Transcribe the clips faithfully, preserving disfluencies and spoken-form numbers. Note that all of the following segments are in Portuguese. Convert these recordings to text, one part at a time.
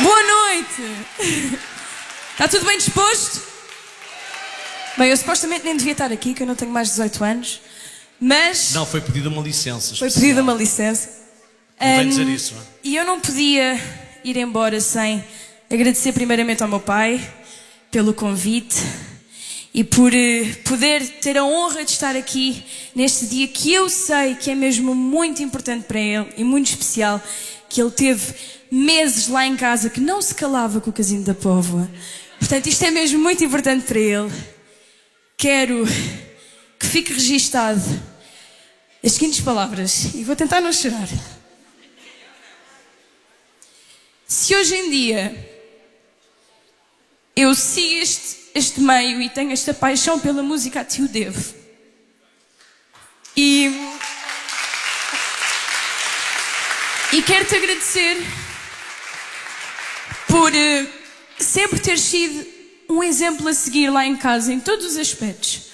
Boa noite! Está tudo bem disposto? Bem, eu supostamente nem devia estar aqui, que eu não tenho mais de dezoito anos, mas... Não, foi pedida uma licença Foi especial. pedida uma licença. Convém Um, dizer isso, não é? E eu não podia ir embora sem agradecer primeiramente ao meu pai pelo convite e por uh, poder ter a honra de estar aqui neste dia que eu sei que é mesmo muito importante para ele e muito especial, que ele teve meses lá em casa que não se calava com o casinho da Póvoa. Portanto, isto é mesmo muito importante para ele. Quero que fique registado as seguintes palavras, e vou tentar não chorar. Se hoje em dia eu sigo este, este meio e tenho esta paixão pela música, a ti o devo. E, e quero-te agradecer por uh, sempre ter sido um exemplo a seguir lá em casa, em todos os aspectos.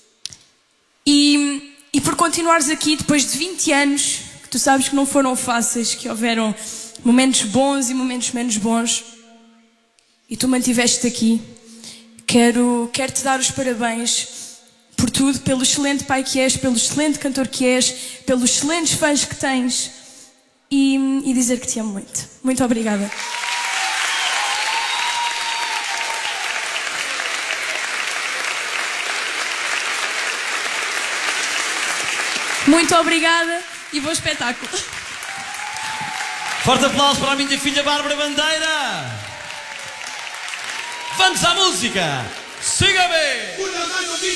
E, e por continuares aqui depois de vinte anos, que tu sabes que não foram fáceis, que houveram momentos bons e momentos menos bons, e tu mantiveste-te aqui. Quero, quero te dar os parabéns por tudo, pelo excelente pai que és, pelo excelente cantor que és, pelos excelentes fãs que tens, e, e dizer que te amo muito. Muito obrigada. Muito obrigada e bom espetáculo. Forte aplauso para a minha filha Bárbara Bandeira. Vamos à música. Siga-me.